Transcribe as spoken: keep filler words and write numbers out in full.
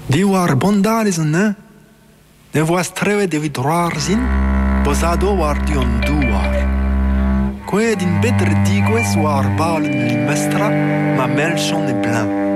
Di war bondales ne? Ne voas treve de vidroarzin, posado war dion duar. Qued in betre digues war balen li mestra, ma melchon e blanc.